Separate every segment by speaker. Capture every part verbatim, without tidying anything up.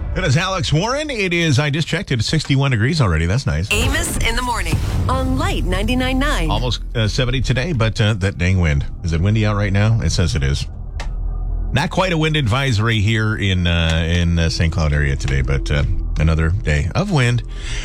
Speaker 1: It is Alex Warren. It is, I just checked it, it's sixty-one degrees already. That's nice.
Speaker 2: Amos in the morning on Light ninety-nine point nine.
Speaker 1: Almost uh, seventy today, but uh, that dang wind. Is it windy out right now? It says it is. Not quite a wind advisory here in uh, in uh, Saint Cloud area today, but uh, another day of wind.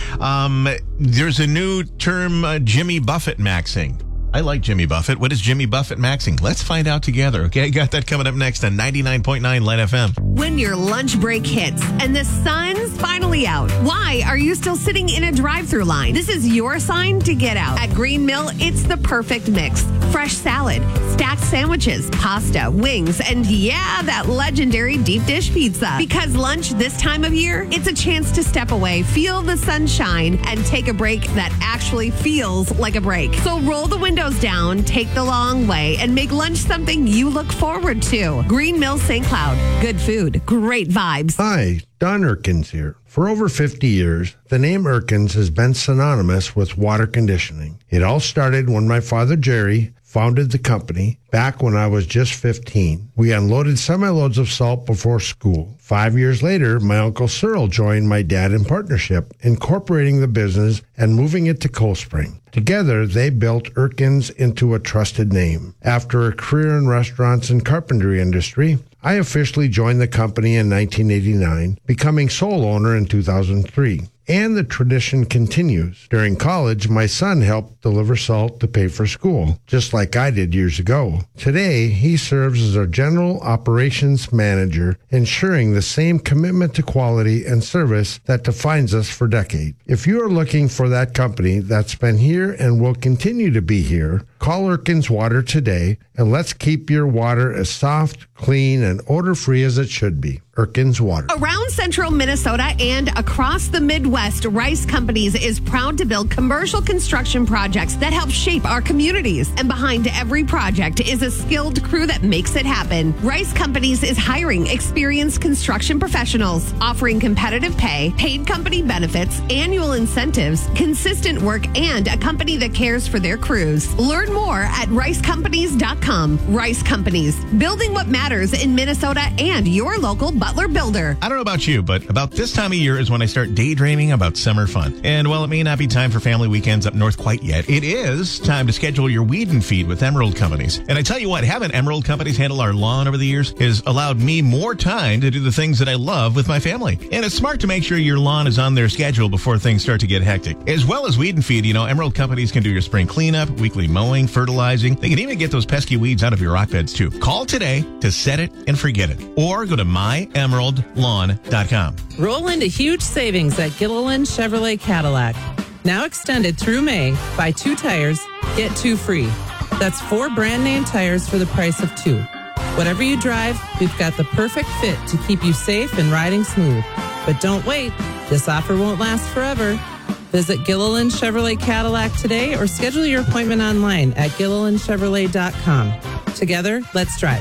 Speaker 1: Um, there's a new term, uh, Jimmy Buffett maxing. I like Jimmy Buffett. What is Jimmy Buffett maxing? Let's find out together, okay? Got that coming up next on ninety-nine point nine Light F M.
Speaker 3: When your lunch break hits and the sun's finally out, why are you still sitting in a drive-through line? This is your sign to get out. At Green Mill, it's the perfect mix. Fresh salad, stacked sandwiches, pasta, wings, and yeah, that legendary deep dish pizza. Because lunch this time of year, it's a chance to step away, feel the sunshine, and take a break that actually feels like a break. So roll the windows down, take the long way, and make lunch something you look forward to. Green Mill Saint Cloud. Good food, great vibes.
Speaker 4: Hi, Don Erkins here. For over fifty years, the name Erkins has been synonymous with water conditioning. It all started when my father, Jerry, founded the company back when I was just fifteen. We unloaded semi-loads of salt before school. Five years later, my Uncle Cyril joined my dad in partnership, incorporating the business and moving it to Cold Spring. Together, they built Erkins into a trusted name. After a career in restaurants and carpentry industry, I officially joined the company in nineteen eighty-nine, becoming sole owner in two thousand three. And the tradition continues. During college, my son helped deliver salt to pay for school, just like I did years ago. Today, he serves as our general operations manager, ensuring the same commitment to quality and service that defines us for decades. If you are looking for that company that's been here and will continue to be here, call Erkins Water today, and let's keep your water as soft, clean, and odor-free as it should be. Erkins Water.
Speaker 3: Around central Minnesota and across the Midwest, Rice Companies is proud to build commercial construction projects that help shape our communities. And behind every project is a skilled crew that makes it happen. Rice Companies is hiring experienced construction professionals, offering competitive pay, paid company benefits, annual incentives, consistent work, and a company that cares for their crews. Learn more at rice companies dot com. Rice Companies, building what matters in Minnesota and your local Butler builder.
Speaker 1: I don't know about you, but about this time of year is when I start daydreaming about summer fun. And while it may not be time for family weekends up north quite yet, it is time to schedule your weed and feed with Emerald Companies. And I tell you what, having Emerald Companies handle our lawn over the years has allowed me more time to do the things that I love with my family. And it's smart to make sure your lawn is on their schedule before things start to get hectic. As well as weed and feed, you know, Emerald Companies can do your spring cleanup, weekly mowing, fertilizing. They can even get those pesky weeds out of your rock beds too. Call today to set it and forget it. Or go to my emerald lawn dot com.
Speaker 5: Roll into huge savings at Gilliland Chevrolet Cadillac. Now extended through May. Buy two tires, get two free. That's four brand name tires for the price of two. Whatever you drive, we've got the perfect fit to keep you safe and riding smooth. But don't wait. This offer won't last forever. Visit Gilliland Chevrolet Cadillac today or schedule your appointment online at gilliland chevrolet dot com. Together, let's drive.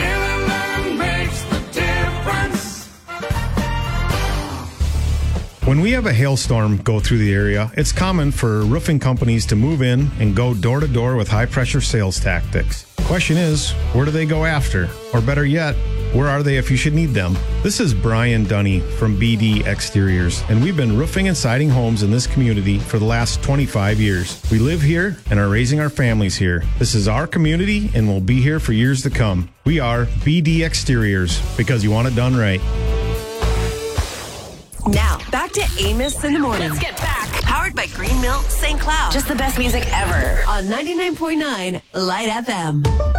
Speaker 6: When we have a hailstorm go through the area, it's common for roofing companies to move in and go door to door with high-pressure sales tactics. Question is, where do they go after? Or better yet, where are they if you should need them? This is Brian Dunny from B D Exteriors, and we've been roofing and siding homes in this community for the last twenty-five years. We live here and are raising our families here. This is our community and will be here for years to come. We are B D Exteriors, because you want it done right.
Speaker 2: Now, back to Amos in the morning. Let's get back. Powered by Green Mill Saint Cloud. Just the best music ever. On ninety-nine point nine Light F M.